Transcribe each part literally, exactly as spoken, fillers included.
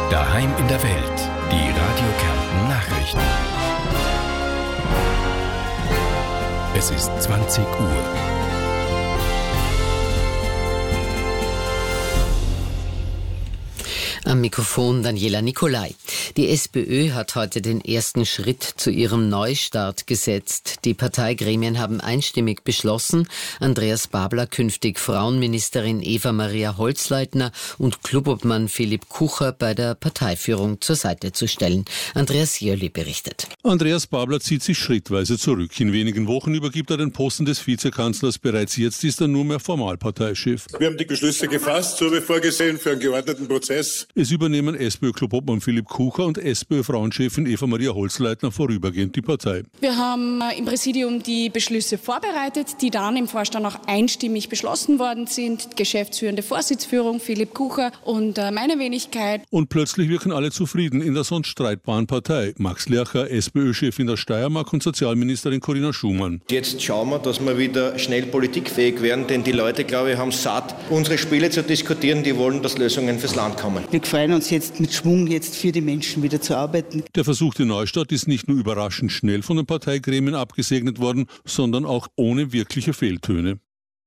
Daheim in der Welt. Die Radio Kärnten Nachrichten. Es ist zwanzig Uhr. Am Mikrofon Daniela Nicolai. Die SPÖ hat heute den ersten Schritt zu ihrem Neustart gesetzt. Die Parteigremien haben einstimmig beschlossen, Andreas Babler künftig Frauenministerin Eva-Maria Holzleitner und Klubobmann Philipp Kucher bei der Parteiführung zur Seite zu stellen. Andreas Jöli berichtet. Andreas Babler zieht sich schrittweise zurück. In wenigen Wochen übergibt er den Posten des Vizekanzlers. Bereits jetzt ist er nur mehr Formalparteichef. Wir haben die Beschlüsse gefasst, so wie vorgesehen, für einen geordneten Prozess. Es übernehmen SPÖ-Klubobmann Philipp Kucher und SPÖ-Frauenchefin Eva-Maria Holzleitner vorübergehend die Partei. Wir haben im Präsidium die Beschlüsse vorbereitet, die dann im Vorstand auch einstimmig beschlossen worden sind. Geschäftsführende Vorsitzführung Philipp Kucher und meine Wenigkeit. Und plötzlich wirken alle zufrieden in der sonst streitbaren Partei. Max Lercher, SPÖ-Chef in der Steiermark und Sozialministerin Corinna Schumann. Jetzt schauen wir, dass wir wieder schnell politikfähig werden, denn die Leute, glaube ich, haben satt, unsere Spiele zu diskutieren. Die wollen, dass Lösungen fürs Land kommen. Wir freuen uns jetzt mit Schwung jetzt für die Menschen wieder zu arbeiten. Der versuchte Neustart ist nicht nur überraschend schnell von den Parteigremien abgesegnet worden, sondern auch ohne wirkliche Fehltöne.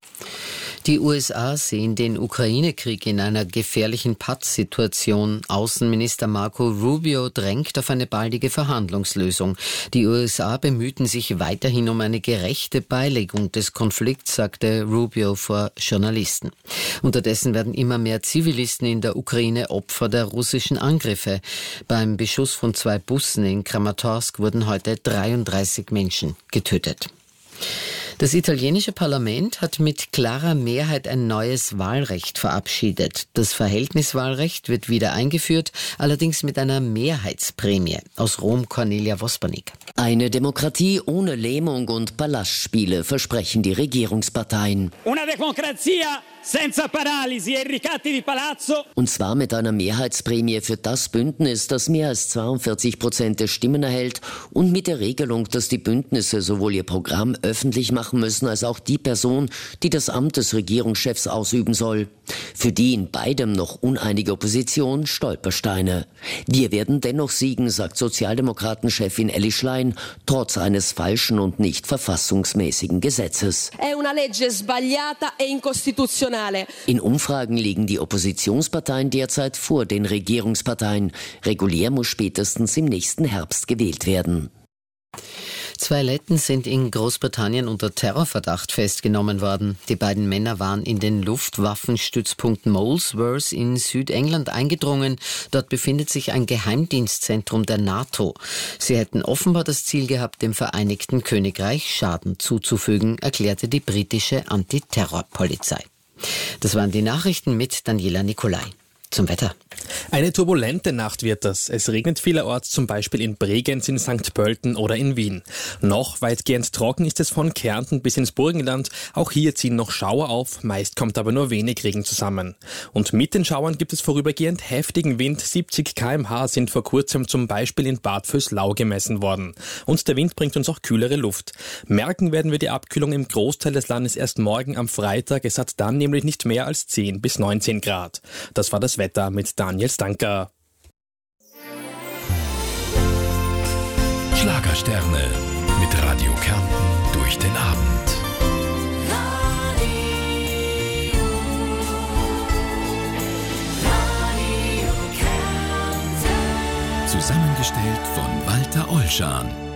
Die U S A sehen den Ukraine-Krieg in einer gefährlichen Pattsituation. Außenminister Marco Rubio drängt auf eine baldige Verhandlungslösung. Die U S A bemühten sich weiterhin um eine gerechte Beilegung des Konflikts, sagte Rubio vor Journalisten. Unterdessen werden immer mehr Zivilisten in der Ukraine Opfer der russischen Angriffe. Beim Beschuss von zwei Bussen in Kramatorsk wurden heute dreiunddreißig Menschen getötet. Das italienische Parlament hat mit klarer Mehrheit ein neues Wahlrecht verabschiedet. Das Verhältniswahlrecht wird wieder eingeführt, allerdings mit einer Mehrheitsprämie. Aus Rom Cornelia Vospanik. Eine Demokratie ohne Lähmung und Ballastspiele versprechen die Regierungsparteien. Una democrazia senza paralisi e ricatti di palazzo. Und zwar mit einer Mehrheitsprämie für das Bündnis, das mehr als zweiundvierzig Prozent der Stimmen erhält und mit der Regelung, dass die Bündnisse sowohl ihr Programm öffentlich machen müssen, als auch die Person, die das Amt des Regierungschefs ausüben soll. Für die in beidem noch uneinige Opposition Stolpersteine. Wir werden dennoch siegen, sagt Sozialdemokratenchefin Elli Schlein, trotz eines falschen und nicht verfassungsmäßigen Gesetzes. È una legge sbagliata e incostituzionale. In Umfragen liegen die Oppositionsparteien derzeit vor den Regierungsparteien. Regulär muss spätestens im nächsten Herbst gewählt werden. Zwei Letten sind in Großbritannien unter Terrorverdacht festgenommen worden. Die beiden Männer waren in den Luftwaffenstützpunkt Molesworth in Südengland eingedrungen. Dort befindet sich ein Geheimdienstzentrum der NATO. Sie hätten offenbar das Ziel gehabt, dem Vereinigten Königreich Schaden zuzufügen, erklärte die britische Antiterrorpolizei. Das waren die Nachrichten mit Daniela Nicolai. Zum Wetter. Eine turbulente Nacht wird das. Es regnet vielerorts, zum Beispiel in Bregenz, in Sankt Pölten oder in Wien. Noch weitgehend trocken ist es von Kärnten bis ins Burgenland. Auch hier ziehen noch Schauer auf, meist kommt aber nur wenig Regen zusammen. Und mit den Schauern gibt es vorübergehend heftigen Wind. siebzig Kilometer pro Stunde sind vor kurzem zum Beispiel in Bad Vöslau gemessen worden. Und der Wind bringt uns auch kühlere Luft. Merken werden wir die Abkühlung im Großteil des Landes erst morgen am Freitag. Es hat dann nämlich nicht mehr als zehn bis neunzehn Grad. Das war das Wetter mit Daniel Stanker. Schlagersterne mit Radio Kärnten durch den Abend. Radio, Radio Kärnten. Zusammengestellt von Walter Olschan.